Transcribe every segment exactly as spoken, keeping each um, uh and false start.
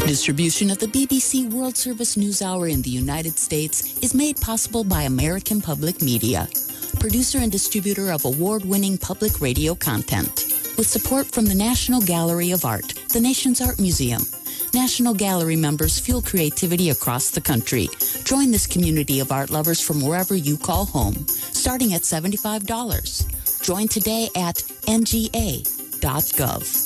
Distribution of the B B C World Service News Hour in the United States is made possible by American Public Media, producer and distributor of award-winning public radio content, with support from the National Gallery of Art, the nation's art museum. National Gallery members fuel creativity across the country. Join this community of art lovers from wherever you call home, starting at seventy-five dollars. Join today at N G A dot gov.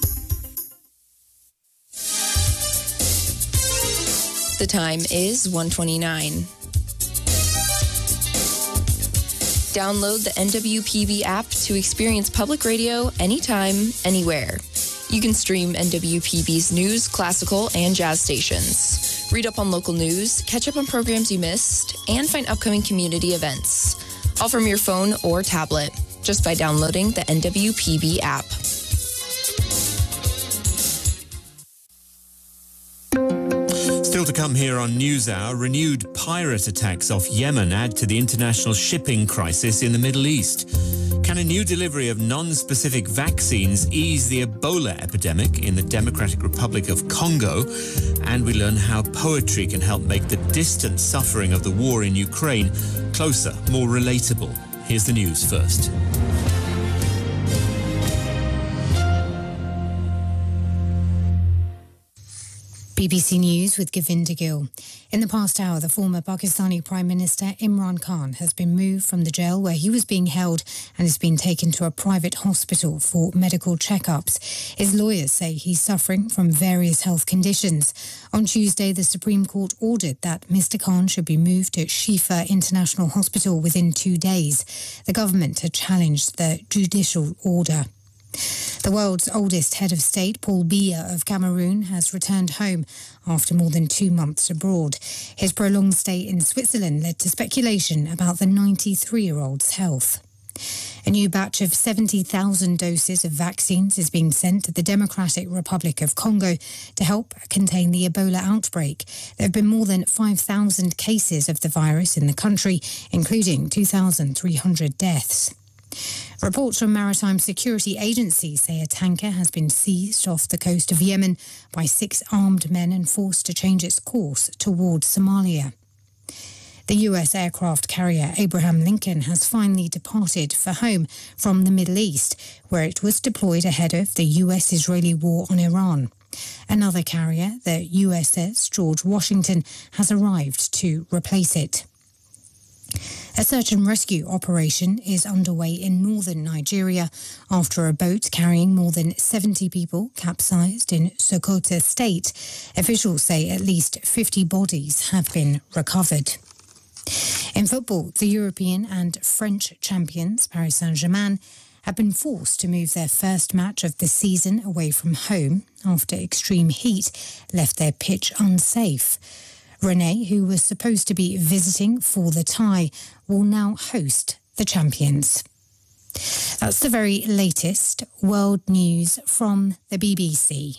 The time is one twenty-nine. Download the N W P B app to experience public radio anytime, anywhere. You can stream N W P B's news, classical, and jazz stations. Read up on local news, catch up on programs you missed, and find upcoming community events. All from your phone or tablet, just by downloading the N W P B app. Still to come here on NewsHour, renewed pirate attacks off Yemen add to the international shipping crisis in the Middle East. Can a new delivery of non-specific vaccines ease the Ebola epidemic in the Democratic Republic of Congo? And we learn how poetry can help make the distant suffering of the war in Ukraine closer, more relatable. Here's the news first. B B C News with Govinda Gill. In the past hour, the former Pakistani Prime Minister Imran Khan has been moved from the jail where he was being held and has been taken to a private hospital for medical checkups. His lawyers say he's suffering from various health conditions. On Tuesday, the Supreme Court ordered that Mister Khan should be moved to Shifa International Hospital within two days. The government had challenged the judicial order. The world's oldest head of state, Paul Biya of Cameroon, has returned home after more than two months abroad. His prolonged stay in Switzerland led to speculation about the ninety-three-year-old's health. A new batch of seventy thousand doses of vaccines is being sent to the Democratic Republic of Congo to help contain the Ebola outbreak. There have been more than five thousand cases of the virus in the country, including two thousand three hundred deaths. Reports from maritime security agencies say a tanker has been seized off the coast of Yemen by six armed men and forced to change its course towards Somalia. The U S aircraft carrier Abraham Lincoln has finally departed for home from the Middle East, where it was deployed ahead of the U S-Israeli war on Iran. Another carrier, the U S S George Washington, has arrived to replace it. A search and rescue operation is underway in northern Nigeria after a boat carrying more than seventy people capsized in Sokoto State. Officials say at least fifty bodies have been recovered. In football, the European and French champions, Paris Saint-Germain, have been forced to move their first match of the season away from home after extreme heat left their pitch unsafe. Rennes, who was supposed to be visiting for the tie, will now host the champions. That's the very latest world news from the B B C.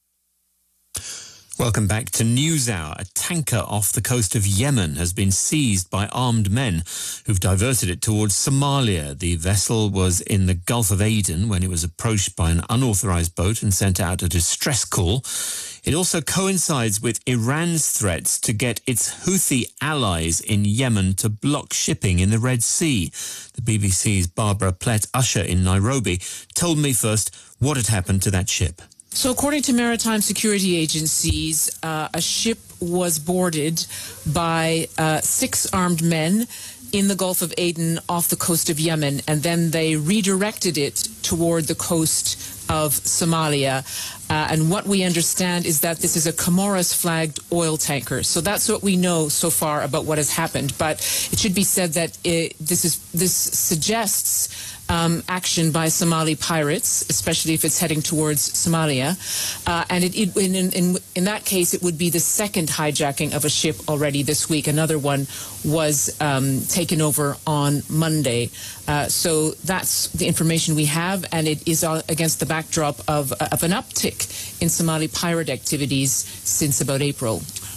Welcome back to NewsHour. A tanker off the coast of Yemen has been seized by armed men who've diverted it towards Somalia. The vessel was in the Gulf of Aden when it was approached by an unauthorized boat and sent out a distress call. It also coincides with Iran's threats to get its Houthi allies in Yemen to block shipping in the Red Sea. The B B C's Barbara Plett-Usher in Nairobi told me first what had happened to that ship. So according to maritime security agencies, uh, a ship was boarded by uh, six armed men in the Gulf of Aden off the coast of Yemen, and then they redirected it toward the coast of Somalia. Uh, and what we understand is that this is a Comoros-flagged oil tanker. So that's what we know so far about what has happened. But it should be said that it, this is this suggests Um, action by Somali pirates, especially if it's heading towards Somalia. Uh, and it, it, in, in, in that case, it would be the second hijacking of a ship already this week. Another one was um, taken over on Monday. Uh, so that's the information we have, and it is uh, against the backdrop of, of an uptick in Somali pirate activities since about April.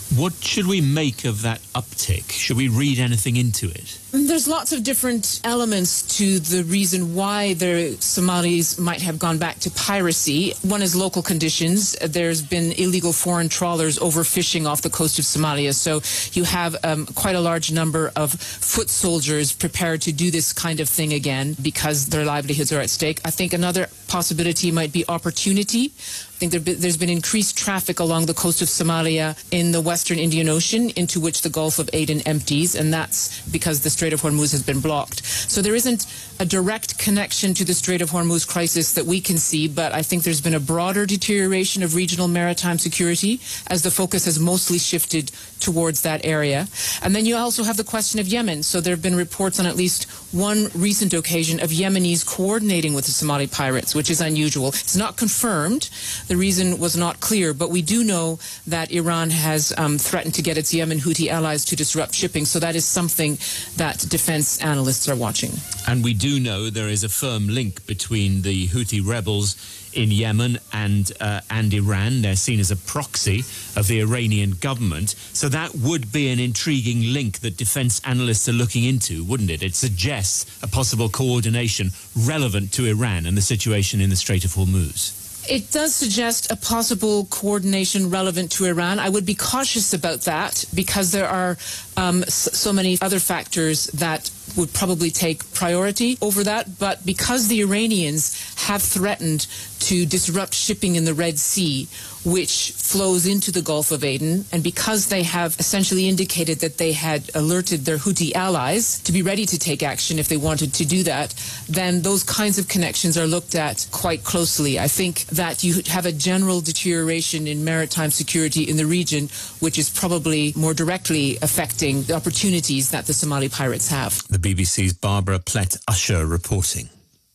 What should we make of that uptick? Should we read anything into it? There's lots of different elements to the reason why the Somalis might have gone back to piracy. One is local conditions. There's been illegal foreign trawlers overfishing off the coast of Somalia. So you have um, quite a large number of foot soldiers prepared to do this kind of thing again because their livelihoods are at stake. I think another possibility might be opportunity. I think there be, there's been increased traffic along the coast of Somalia in the western Indian Ocean, into which the Gulf of Aden empties, and that's because the Strait of Hormuz has been blocked. So there isn't a direct connection to the Strait of Hormuz crisis that we can see, but I think there's been a broader deterioration of regional maritime security as the focus has mostly shifted towards that area. And then you also have the question of Yemen. So there have been reports on at least one recent occasion of Yemenis coordinating with the Somali pirates, which is unusual. It's not confirmed. The reason was not clear, but we do know that Iran has um, threatened to get its Yemen Houthi allies to disrupt shipping. So that is something that defense analysts are watching. And we do know there is a firm link between the Houthi rebels in Yemen and uh, and Iran. They're seen as a proxy of the Iranian government. So that would be an intriguing link that defense analysts are looking into, wouldn't it? It suggests a possible coordination relevant to Iran and the situation in the Strait of Hormuz. It does suggest a possible coordination relevant to Iran. I would be cautious about that because there are um, so many other factors that would probably take priority over that. But because the Iranians have threatened to disrupt shipping in the Red Sea, which flows into the Gulf of Aden, and because they have essentially indicated that they had alerted their Houthi allies to be ready to take action if they wanted to do that, then those kinds of connections are looked at quite closely. I think that you have a general deterioration in maritime security in the region, which is probably more directly affecting the opportunities that the Somali pirates have. The B B C's Barbara Plett-Usher reporting.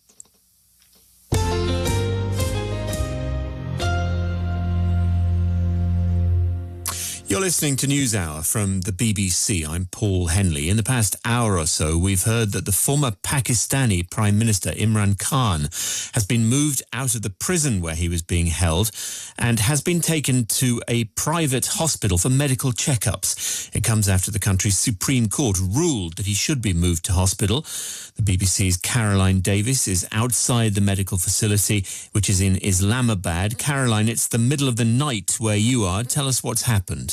You're listening to NewsHour from the B B C. I'm Paul Henley. In the past hour or so, we've heard that the former Pakistani Prime Minister Imran Khan has been moved out of the prison where he was being held and has been taken to a private hospital for medical checkups. It comes after the country's Supreme Court ruled that he should be moved to hospital. The B B C's Caroline Davis is outside the medical facility, which is in Islamabad. Caroline, it's the middle of the night where you are. Tell us what's happened.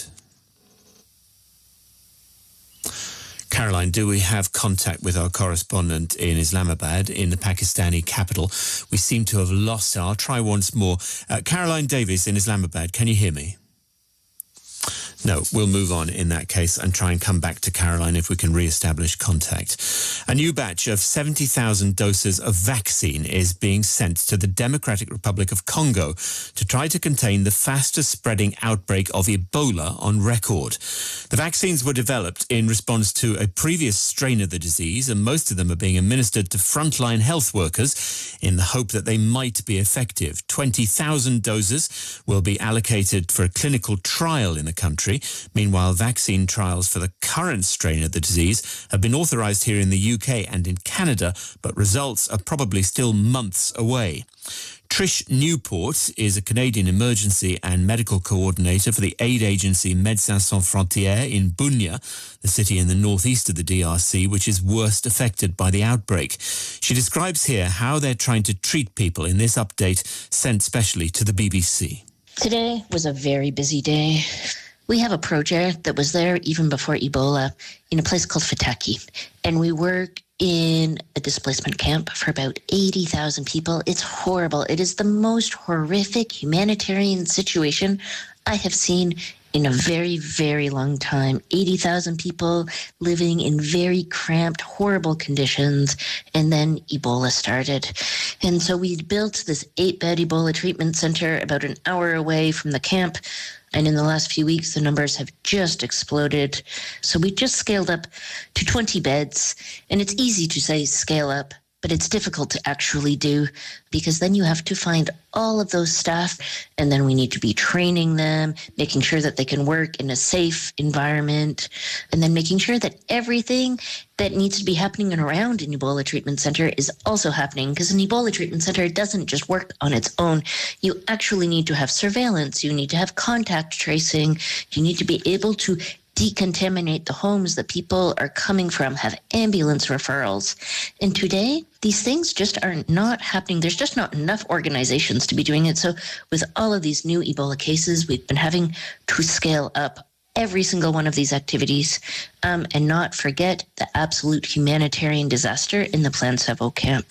Caroline, do we have contact with our correspondent in Islamabad, in the Pakistani capital? We seem to have lost her. I'll try once more. Uh, Caroline Davis in Islamabad, can you hear me? No, we'll move on in that case and try and come back to Caroline if we can re-establish contact. A new batch of seventy thousand doses of vaccine is being sent to the Democratic Republic of Congo to try to contain the fastest spreading outbreak of Ebola on record. The vaccines were developed in response to a previous strain of the disease, and most of them are being administered to frontline health workers in the hope that they might be effective. twenty thousand doses will be allocated for a clinical trial in the country. Meanwhile, vaccine trials for the current strain of the disease have been authorized here in the U K and in Canada, but results are probably still months away. Trish Newport is a Canadian emergency and medical coordinator for the aid agency Médecins Sans Frontières in Bunia, the city in the northeast of the D R C, which is worst affected by the outbreak. She describes here how they're trying to treat people in this update sent specially to the B B C. Today was a very busy day. We have a project that was there even before Ebola in a place called Fataki, and we work in a displacement camp for about eighty thousand people. It's horrible. It is the most horrific humanitarian situation I have seen in a very, very long time. eighty thousand people living in very cramped, horrible conditions, and then Ebola started. And so we built this eight-bed Ebola treatment center about an hour away from the camp. And in the last few weeks, the numbers have just exploded. So we just scaled up to twenty beds. And it's easy to say scale up, but it's difficult to actually do because then you have to find all of those staff, and then we need to be training them, making sure that they can work in a safe environment, and then making sure that everything that needs to be happening around an Ebola treatment center is also happening, because an Ebola treatment center doesn't just work on its own. You actually need to have surveillance, you need to have contact tracing, you need to be able to decontaminate the homes that people are coming from, have ambulance referrals. And today, these things just are not happening. There's just not enough organizations to be doing it. So with all of these new Ebola cases, we've been having to scale up every single one of these activities um, and not forget the absolute humanitarian disaster in the Plan Savo camp.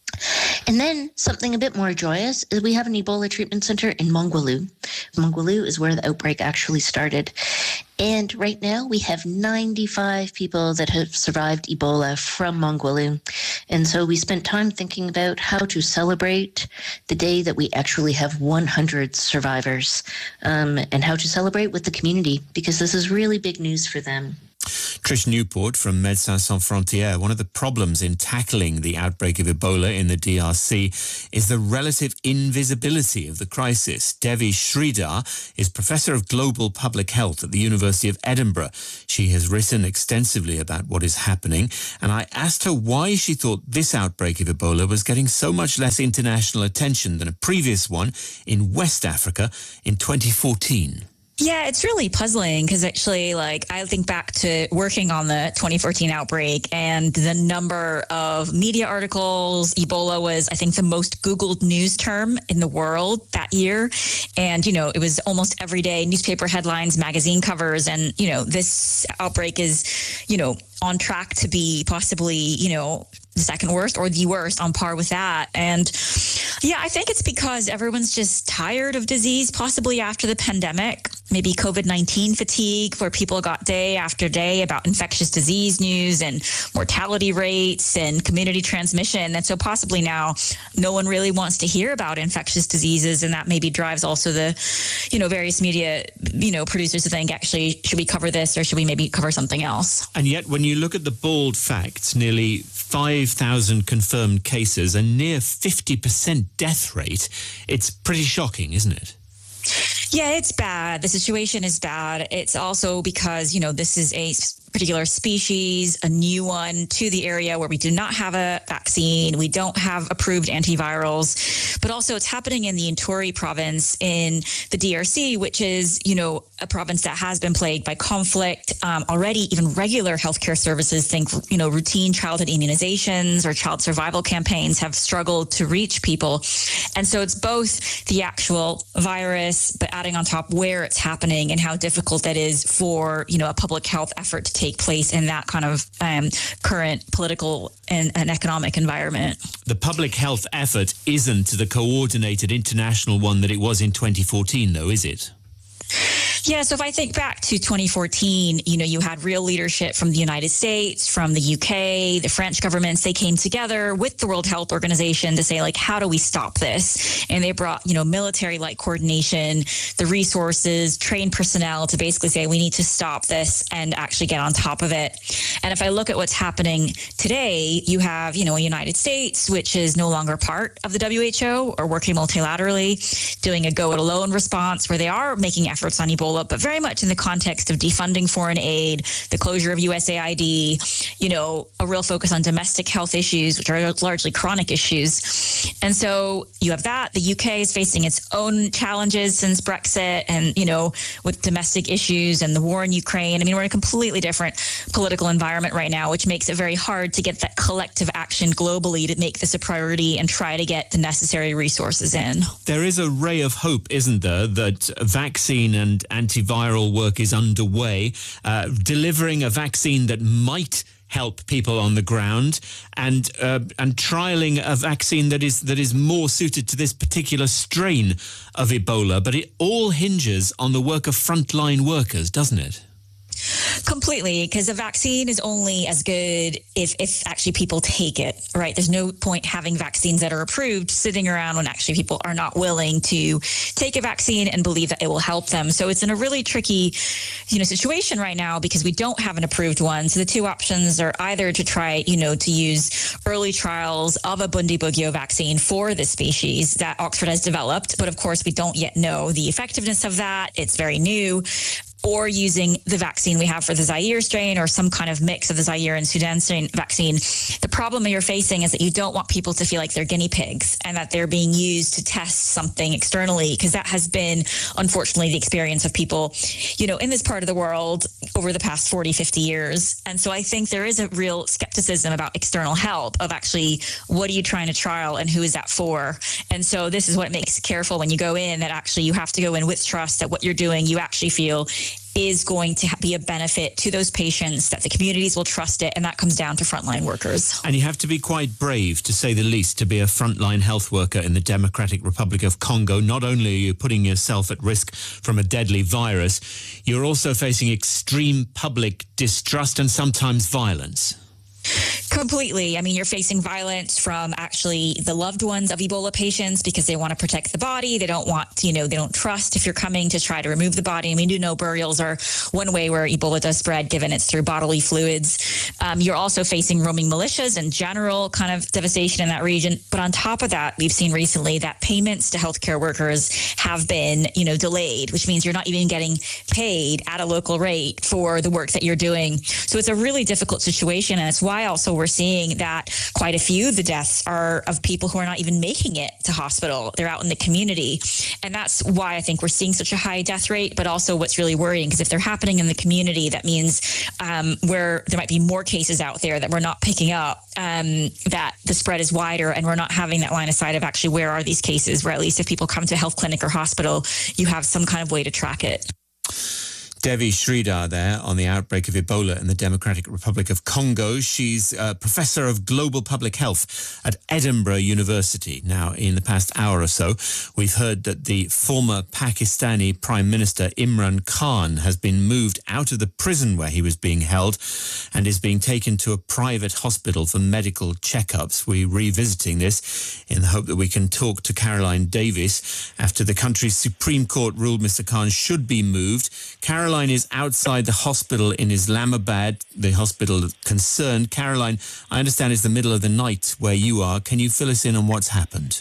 And then something a bit more joyous is we have an Ebola treatment center in Mongwalu. Mongwalu is where the outbreak actually started. And right now we have ninety-five people that have survived Ebola from Mongwalu. And so we spent time thinking about how to celebrate the day that we actually have one hundred survivors um, and how to celebrate with the community, because this is really big news for them. Trish Newport from Médecins Sans Frontières. One of the problems in tackling the outbreak of Ebola in the D R C is the relative invisibility of the crisis. Devi Sridhar is Professor of Global Public Health at the University of Edinburgh. She has written extensively about what is happening, and I asked her why she thought this outbreak of Ebola was getting so much less international attention than a previous one in West Africa in twenty fourteen. Yeah, it's really puzzling because actually, like, I think back to working on the twenty fourteen outbreak and the number of media articles. Ebola was, I think, the most Googled news term in the world that year. And, you know, it was almost every day newspaper headlines, magazine covers. And, you know, this outbreak is, you know, on track to be possibly, you know, the second worst or the worst, on par with that. And yeah, I think it's because everyone's just tired of disease, possibly after the pandemic, maybe COVID nineteen fatigue, where people got day after day about infectious disease news and mortality rates and community transmission. And so possibly now no one really wants to hear about infectious diseases. And that maybe drives also the, you know, various media, you know, producers to think, actually, should we cover this or should we maybe cover something else? And yet, when you look at the bald facts, nearly five thousand confirmed cases, a near fifty percent death rate, it's pretty shocking, isn't it? Yeah, it's bad. The situation is bad. It's also because, you know, this is a particular species, a new one to the area where we do not have a vaccine. We don't have approved antivirals, but also it's happening in the Ituri province in the D R C, which is, you know, a province that has been plagued by conflict. Um, already, even regular healthcare services, think, you know, routine childhood immunizations or child survival campaigns have struggled to reach people. And so it's both the actual virus, but adding on top where it's happening and how difficult that is for, you know, a public health effort to take place in that kind of um, current political and, and economic environment. The public health effort isn't the coordinated international one that it was in twenty fourteen, though, is it? Yeah, so if I think back to twenty fourteen, you know, you had real leadership from the United States, from the U K, the French governments. They came together with the World Health Organization to say, like, how do we stop this? And they brought, you know, military-like coordination, the resources, trained personnel to basically say, we need to stop this and actually get on top of it. And if I look at what's happening today, you have, you know, a United States, which is no longer part of the W H O or working multilaterally, doing a go-it-alone response where they are making efforts on Ebola, but very much in the context of defunding foreign aid, the closure of U S A I D, you know, a real focus on domestic health issues, which are largely chronic issues. And so you have that. The U K is facing its own challenges since Brexit and, you know, with domestic issues and the war in Ukraine. I mean, we're in a completely different political environment right now, which makes it very hard to get that collective action globally to make this a priority and try to get the necessary resources in. There is a ray of hope, isn't there, that vaccine and antiviral work is underway, uh, delivering a vaccine that might help people on the ground, and uh, and trialing a vaccine that is that is more suited to this particular strain of Ebola. But it all hinges on the work of frontline workers, doesn't it? Completely, because a vaccine is only as good if, if actually people take it, right? There's no point having vaccines that are approved sitting around when actually people are not willing to take a vaccine and believe that it will help them. So it's in a really tricky, you know, situation right now because we don't have an approved one. So the two options are either to try, you know, to use early trials of a Bundibugyo vaccine for this species that Oxford has developed. But of course, we don't yet know the effectiveness of that. It's very new. Or using the vaccine we have for the Zaire strain or some kind of mix of the Zaire and Sudan strain vaccine. The problem you're facing is that you don't want people to feel like they're guinea pigs and that they're being used to test something externally, because that has been, unfortunately, the experience of people, you know, in this part of the world over the past forty, fifty years. And so I think there is a real skepticism about external help of actually, what are you trying to trial and who is that for? And so this is what makes it careful when you go in, that actually you have to go in with trust that what you're doing, you actually feel is going to be a benefit to those patients, that the communities will trust it, and that comes down to frontline workers. And you have to be quite brave, to say the least, to be a frontline health worker in the Democratic Republic of Congo. Not only are you putting yourself at risk from a deadly virus, you're also facing extreme public distrust and sometimes violence. Completely. I mean, you're facing violence from actually the loved ones of Ebola patients because they want to protect the body. They don't want, you know, they don't trust if you're coming to try to remove the body. And we do know burials are one way where Ebola does spread, given it's through bodily fluids. Um, you're also facing roaming militias and general kind of devastation in that region. But on top of that, we've seen recently that payments to healthcare workers have been, you know, delayed, which means you're not even getting paid at a local rate for the work that you're doing. So it's a really difficult situation. And it's why also we're seeing that quite a few of the deaths are of people who are not even making it to hospital. They're out in the community. And that's why I think we're seeing such a high death rate, but also what's really worrying, because if they're happening in the community, that means um, where there might be more cases out there that we're not picking up, um, that the spread is wider and we're not having that line of sight of actually where are these cases, where at least if people come to a health clinic or hospital, you have some kind of way to track it. Devi Sridhar there on the outbreak of Ebola in the Democratic Republic of Congo. She's a professor of global public health at Edinburgh University. Now, in the past hour or so, we've heard that the former Pakistani Prime Minister Imran Khan has been moved out of the prison where he was being held and is being taken to a private hospital for medical checkups. We're revisiting this in the hope that we can talk to Caroline Davis after the country's Supreme Court ruled Mister Khan should be moved. Caroline is outside the hospital in Islamabad, the hospital concerned. Caroline, I understand it's the middle of the night where you are. Can you fill us in on what's happened?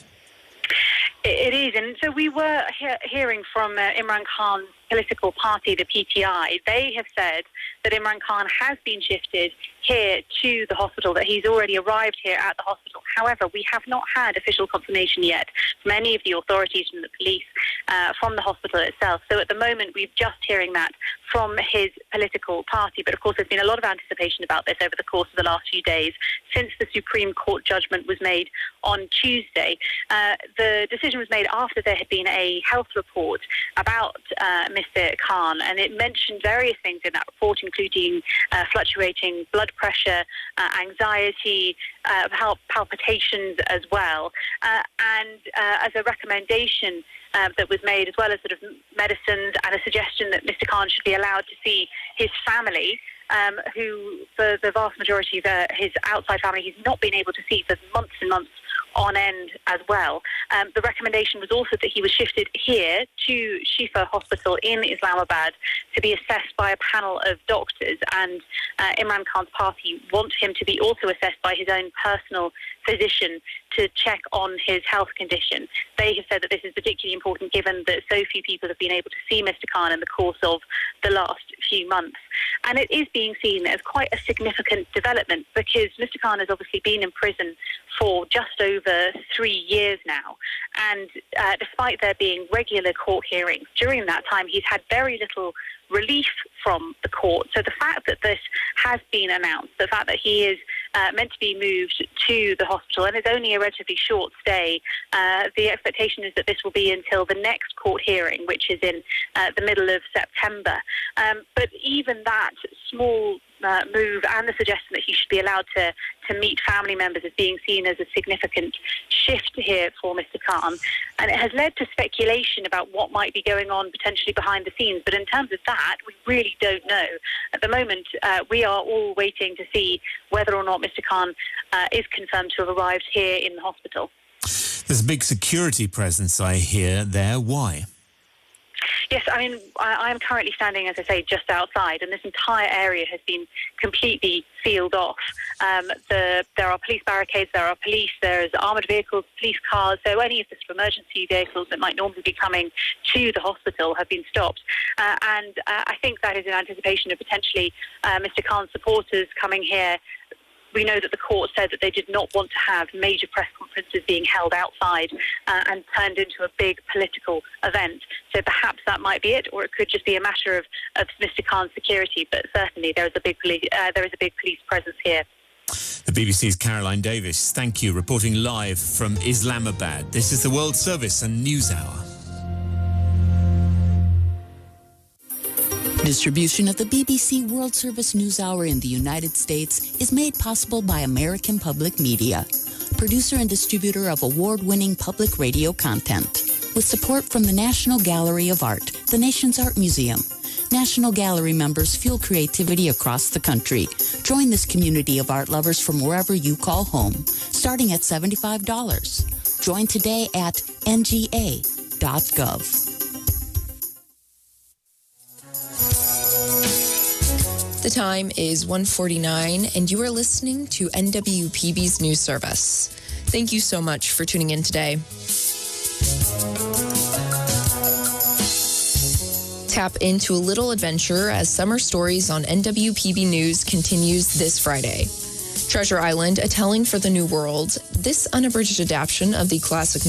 It is, and so we were he- hearing from uh, Imran Khan's political party, the P T I. They have said that Imran Khan has been shifted here to the hospital, that he's already arrived here at the hospital. However, we have not had official confirmation yet from any of the authorities, from the police, uh, from the hospital itself. So at the moment, we're just hearing that from his political party. But of course, there's been a lot of anticipation about this over the course of the last few days since the Supreme Court judgment was made on Tuesday. Uh, the decision was made after there had been a health report about uh, Mister Khan, and it mentioned various things in that report, including uh, fluctuating blood pressure, uh, anxiety, uh, pal- palpitations as well. Uh, and uh, as a recommendation uh, that was made, as well as sort of medicines, and a suggestion that Mister Khan should be allowed to see his family, um, who, for the vast majority of uh, his outside family, he's not been able to see for months and months on end as well. Um, the recommendation was also that he was shifted here to Shifa Hospital in Islamabad to be assessed by a panel of doctors, and uh, Imran Khan's party want him to be also assessed by his own personal physician to check on his health condition. They have said that this is particularly important given that so few people have been able to see Mister Khan in the course of the last few months. And it is being seen as quite a significant development, because Mister Khan has obviously been in prison for just over three years now. And uh, despite there being regular court hearings, during that time he's had very little relief from the court. So the fact that this has been announced, the fact that he is uh, meant to be moved to the hospital, and it's only a relatively short stay, uh, the expectation is that this will be until the next court hearing, which is in uh, the middle of September. Um, but even that small uh, move and the suggestion that he should be allowed to, to meet family members as being seen as a significant shift here for Mister Khan. And it has led to speculation about what might be going on potentially behind the scenes. But in terms of that, we really don't know. At the moment, uh, we are all waiting to see whether or not Mister Khan uh, is confirmed to have arrived here in the hospital. There's a big security presence, I hear, there. Why? Yes, I mean, I am currently standing, as I say, just outside, and this entire area has been completely sealed off. Um, the, there are police barricades, there are police, there's armoured vehicles, police cars, so any of the sort of emergency vehicles that might normally be coming to the hospital have been stopped. Uh, and uh, I think that is in anticipation of potentially uh, Mister Khan's supporters coming here. We know that the court said that they did not want to have major press conferences being held outside uh, and turned into a big political event. So perhaps that might be it, or it could just be a matter of, of Mister Khan's security. But certainly there is a big police, uh, there is a big police presence here. The B B C's Caroline Davis, thank you, reporting live from Islamabad. This is the World Service and News Hour. Distribution of the B B C World Service News Hour in the United States is made possible by American Public Media, producer and distributor of award-winning public radio content, with support from the National Gallery of Art, the nation's art museum. National Gallery members fuel creativity across the country. Join this community of art lovers from wherever you call home, starting at seventy-five dollars. Join today at N G A dot gov. The time is one forty-nine, and you are listening to N W P B's News Service. Thank you so much for tuning in today. Tap into a little adventure as Summer Stories on N W P B News continues this Friday. Treasure Island, A Telling for the New World, this unabridged adaptation of the classic